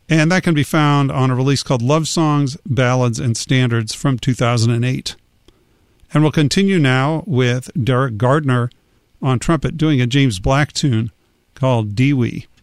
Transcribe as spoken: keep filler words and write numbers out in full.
And that can be found on a release called Love Songs, Ballads, and Standards from two thousand eight. And we'll continue now with Derek Gardner on trumpet doing a James Black tune called Dee Wee.